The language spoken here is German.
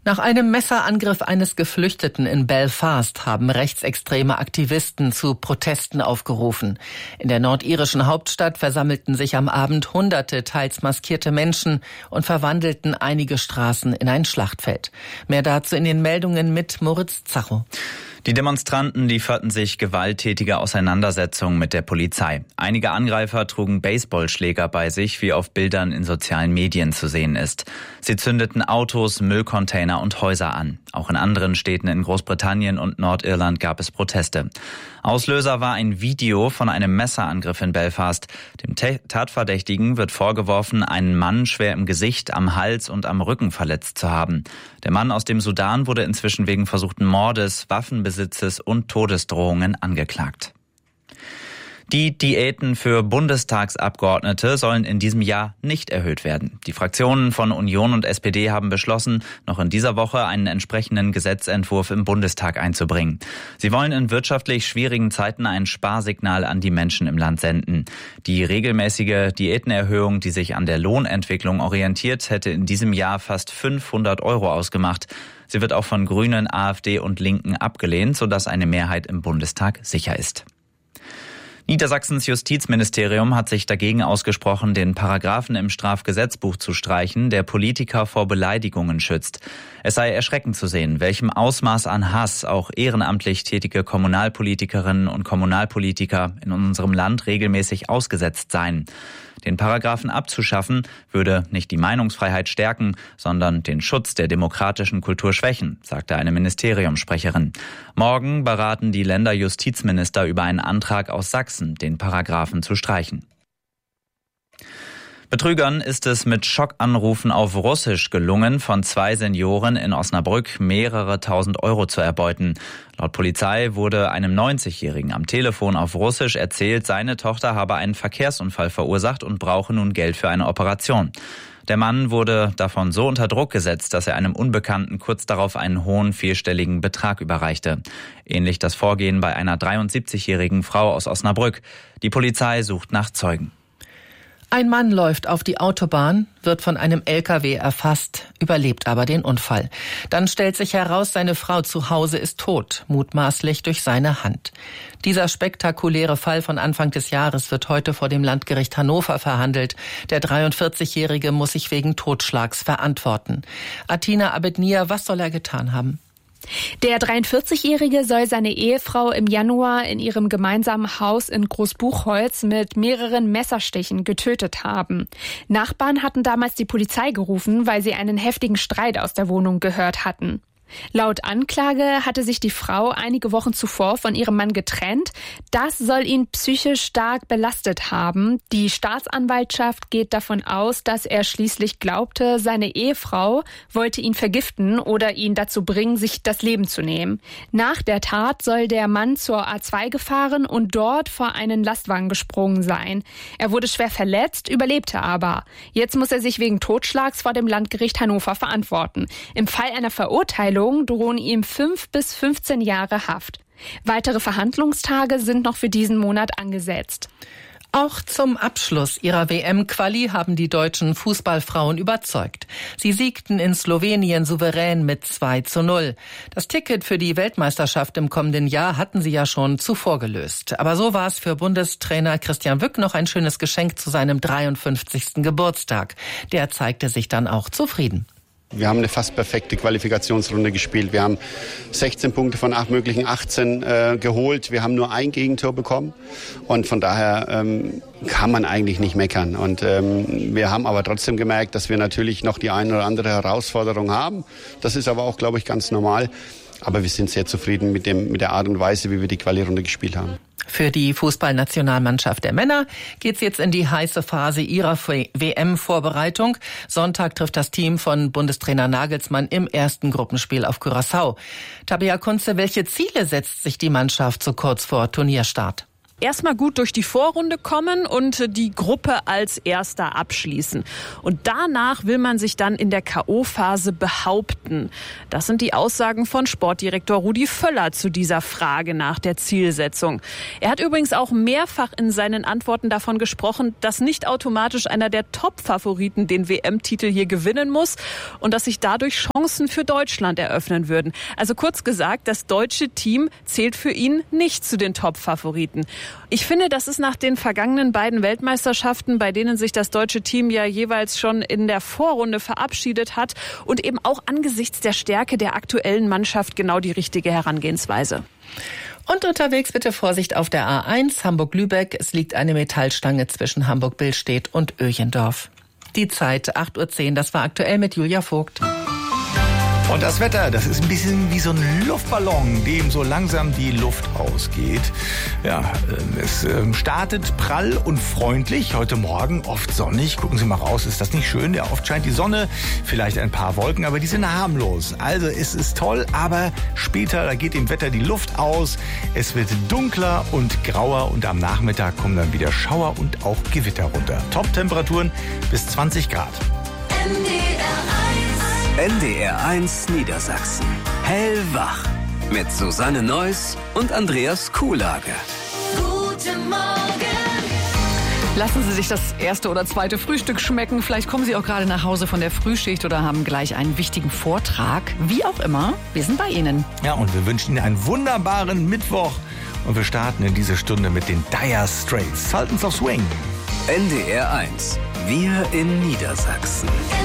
Nach einem Messerangriff eines Geflüchteten in Belfast haben rechtsextreme Aktivisten zu Protesten aufgerufen. In der nordirischen Hauptstadt versammelten sich am Abend Hunderte teils maskierte Menschen und verwandelten einige Straßen in ein Schlachtfeld. Mehr dazu in den Meldungen mit Moritz Zacho. Die Demonstranten lieferten sich gewalttätige Auseinandersetzungen mit der Polizei. Einige Angreifer trugen Baseballschläger bei sich, wie auf Bildern in sozialen Medien zu sehen ist. Sie zündeten Autos, Müllcontainer und Häuser an. Auch in anderen Städten in Großbritannien und Nordirland gab es Proteste. Auslöser war ein Video von einem Messerangriff in Belfast. Dem Tatverdächtigen wird vorgeworfen, einen Mann schwer im Gesicht, am Hals und am Rücken verletzt zu haben. Der Mann aus dem Sudan wurde inzwischen wegen versuchten Mordes, Waffenbesitzes und Todesdrohungen angeklagt. Die Diäten für Bundestagsabgeordnete sollen in diesem Jahr nicht erhöht werden. Die Fraktionen von Union und SPD haben beschlossen, noch in dieser Woche einen entsprechenden Gesetzentwurf im Bundestag einzubringen. Sie wollen in wirtschaftlich schwierigen Zeiten ein Sparsignal an die Menschen im Land senden. Die regelmäßige Diätenerhöhung, die sich an der Lohnentwicklung orientiert, hätte in diesem Jahr fast 500 € ausgemacht. Sie wird auch von Grünen, AfD und Linken abgelehnt, sodass eine Mehrheit im Bundestag sicher ist. Niedersachsens Justizministerium hat sich dagegen ausgesprochen, den Paragraphen im Strafgesetzbuch zu streichen, der Politiker vor Beleidigungen schützt. Es sei erschreckend zu sehen, welchem Ausmaß an Hass auch ehrenamtlich tätige Kommunalpolitikerinnen und Kommunalpolitiker in unserem Land regelmäßig ausgesetzt seien. Den Paragraphen abzuschaffen, würde nicht die Meinungsfreiheit stärken, sondern den Schutz der demokratischen Kultur schwächen, sagte eine Ministeriumssprecherin. Morgen beraten die Länderjustizminister über einen Antrag aus Sachsen, den Paragraphen zu streichen. Betrügern ist es mit Schockanrufen auf Russisch gelungen, von 2 Senioren in Osnabrück mehrere tausend € zu erbeuten. Laut Polizei wurde einem 90-Jährigen am Telefon auf Russisch erzählt, seine Tochter habe einen Verkehrsunfall verursacht und brauche nun Geld für eine Operation. Der Mann wurde davon so unter Druck gesetzt, dass er einem Unbekannten kurz darauf einen hohen vierstelligen Betrag überreichte. Ähnlich das Vorgehen bei einer 73-jährigen Frau aus Osnabrück. Die Polizei sucht nach Zeugen. Ein Mann läuft auf die Autobahn, wird von einem LKW erfasst, überlebt aber den Unfall. Dann stellt sich heraus, seine Frau zu Hause ist tot, mutmaßlich durch seine Hand. Dieser spektakuläre Fall von Anfang des Jahres wird heute vor dem Landgericht Hannover verhandelt. Der 43-Jährige muss sich wegen Totschlags verantworten. Atina Abednia, was soll er getan haben? Der 43-Jährige soll seine Ehefrau im Januar in ihrem gemeinsamen Haus in Großbuchholz mit mehreren Messerstichen getötet haben. Nachbarn hatten damals die Polizei gerufen, weil sie einen heftigen Streit aus der Wohnung gehört hatten. Laut Anklage hatte sich die Frau einige Wochen zuvor von ihrem Mann getrennt. Das soll ihn psychisch stark belastet haben. Die Staatsanwaltschaft geht davon aus, dass er schließlich glaubte, seine Ehefrau wollte ihn vergiften oder ihn dazu bringen, sich das Leben zu nehmen. Nach der Tat soll der Mann zur A2 gefahren und dort vor einen Lastwagen gesprungen sein. Er wurde schwer verletzt, überlebte aber. Jetzt muss er sich wegen Totschlags vor dem Landgericht Hannover verantworten. Im Fall einer Verurteilung drohen ihm 5 bis 15 Jahre Haft. Weitere Verhandlungstage sind noch für diesen Monat angesetzt. Auch zum Abschluss ihrer WM-Quali haben die deutschen Fußballfrauen überzeugt. Sie siegten in Slowenien souverän mit 2:0. Das Ticket für die Weltmeisterschaft im kommenden Jahr hatten sie ja schon zuvor gelöst. Aber so war es für Bundestrainer Christian Wück noch ein schönes Geschenk zu seinem 53. Geburtstag. Der zeigte sich dann auch zufrieden. Wir haben eine fast perfekte Qualifikationsrunde gespielt. Wir haben 16 Punkte von 8 möglichen 18 geholt. Wir haben nur ein Gegentor bekommen. Und von daher kann man eigentlich nicht meckern. Und wir haben aber trotzdem gemerkt, dass wir natürlich noch die eine oder andere Herausforderung haben. Das ist aber auch, glaube ich, ganz normal. Aber wir sind sehr zufrieden mit der Art und Weise, wie wir die Quali-Runde gespielt haben. Für die Fußballnationalmannschaft der Männer geht's jetzt in die heiße Phase ihrer WM-Vorbereitung. Sonntag trifft das Team von Bundestrainer Nagelsmann im ersten Gruppenspiel auf Curaçao. Tabea Kunze, welche Ziele setzt sich die Mannschaft so kurz vor Turnierstart? erstmal gut durch die Vorrunde kommen und die Gruppe als Erster abschließen. Und danach will man sich dann in der K.O.-Phase behaupten. Das sind die Aussagen von Sportdirektor Rudi Völler zu dieser Frage nach der Zielsetzung. Er hat übrigens auch mehrfach in seinen Antworten davon gesprochen, dass nicht automatisch einer der Top-Favoriten den WM-Titel hier gewinnen muss und dass sich dadurch Chancen für Deutschland eröffnen würden. Also kurz gesagt, das deutsche Team zählt für ihn nicht zu den Top-Favoriten. Ich finde, das ist nach den vergangenen beiden Weltmeisterschaften, bei denen sich das deutsche Team ja jeweils schon in der Vorrunde verabschiedet hat und eben auch angesichts der Stärke der aktuellen Mannschaft genau die richtige Herangehensweise. Und unterwegs bitte Vorsicht auf der A1 Hamburg-Lübeck. Es liegt eine Metallstange zwischen Hamburg-Billstedt und Öjendorf. Die Zeit 8:10 Uhr, das war aktuell mit Julia Vogt. Und das Wetter, das ist ein bisschen wie so ein Luftballon, dem so langsam die Luft ausgeht. Ja, es startet prall und freundlich. Heute Morgen oft sonnig. Gucken Sie mal raus, ist das nicht schön? Ja, oft scheint die Sonne, vielleicht ein paar Wolken, aber die sind harmlos. Also es ist toll, aber später, da geht dem Wetter die Luft aus. Es wird dunkler und grauer und am Nachmittag kommen dann wieder Schauer und auch Gewitter runter. Top-Temperaturen bis 20 Grad. NDR 1 Niedersachsen. Hellwach. Mit Susanne Neuss und Andreas Kuhlage. Guten Morgen. Lassen Sie sich das erste oder zweite Frühstück schmecken. Vielleicht kommen Sie auch gerade nach Hause von der Frühschicht oder haben gleich einen wichtigen Vortrag. Wie auch immer, wir sind bei Ihnen. Ja, und wir wünschen Ihnen einen wunderbaren Mittwoch. Und wir starten in diese Stunde mit den Dire Straits. Sultans of Swing. NDR 1. Wir in Niedersachsen.